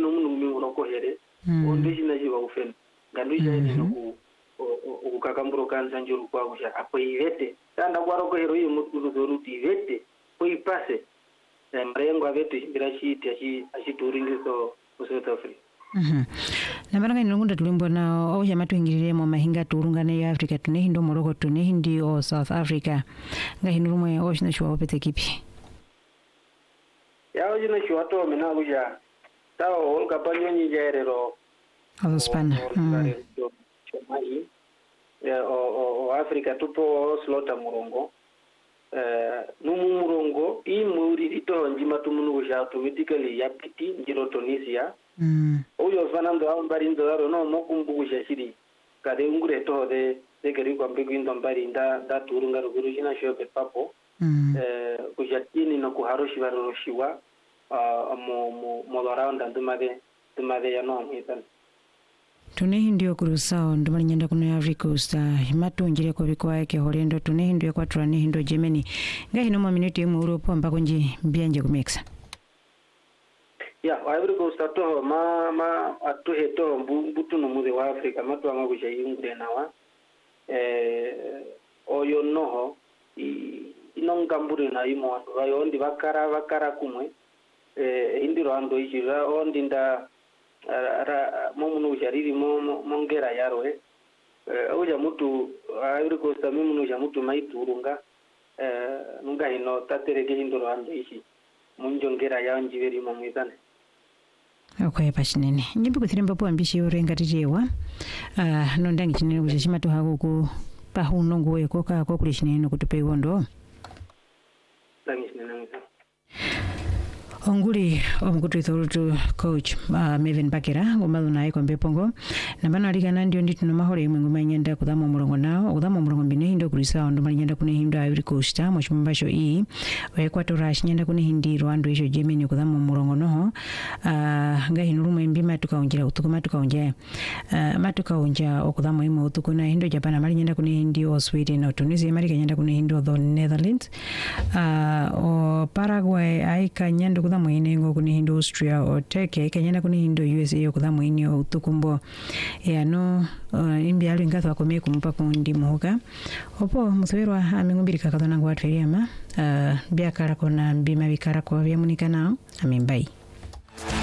no mumi uroko here onde china chiva ufen gandu chaini no ukakamburo kanza njuru kwa usha apo ivete tanda kwaroko hero iyo muturuti ivete po ipase mrengo avete chimbira chiti achituringiso South Africa. Namaranga inongunda tulimbona au jamatu ingiremo mahinga turungane ya Africa tune hindo Morocco tune hindi o South Africa nga hinurumwe o shina shwa opete kipi ya ojina shwa to mena kuja tawo olga panyonyi jaerero alo spana ya o Africa tupo slota murongo numu murongo imuri ito njima tumunu kuja automatically ya piti njiro Tunisia uyo fanando ambari ndaro no mokumbu shashiri kade ungure to de keri kwa mbegu ndo mbari nda turunga ruguru jina shope papo kujatini no kuharoshi baroshiwa mo around ndumade ya no mhitan tune hindio kurusao ndumali nyenda kuno Africa Coast himatungire ko bikwa yake holendo tune hindio kwa turani hindo Germany nga hino mo minute mu Europe ambako nji mbianje kumexa ya Ivory Coast to ma atuhe to butu no mude wa Africa matu anga kuja yungure nawa oyo noho inongambure na imo ayo ndi bakara kumwe indiro ando ijira ondinda momunu jariri mongera yarwe oja mutu Ivory Coast momunu ja mutu maiturunga nunga hino taterege indiro ando ishi munjongera yanjiveri momwizane okay pashinene nyimbi kuthiremba po ambishi yorenga titewa nondangi chinene kuchima to hako ku pahunongo weko ka ko kulishinene kutupe wondo dangi chinene mwiza onguli omkutu itholutu coach Melvin Bakera ngomalu naye kombe pongo nambano alikana ndio ndituno mahole imwe ngoma nyenda kudamo mulongo nao kudamo mulongo mbine hindo kulisa ndo mali nyenda kune hindo Ivory Coast mochimbasho Equatorial nyenda kune hindi Rwanda isho Germany kudamo mulongo noho nga hinurumwe mbima tukaonjera utukuma tukaonja matukaonja okudamo imwe utukuna hindo Japan mali nyenda kune hindi o Sweden o Tunisia mali nyenda kune hindo the Netherlands o Paraguay aika nyenda mwine ngo kuni hindo Austria o Turkey kanyana kuni hindo USA yokuda mwine o tukumbo ya no imbi alu ingato akome kumpa kundi muhoka opo museberwa amingumbirika kadona ngwa tweriama biakara kona bima bikara ko byamunika nao amimbai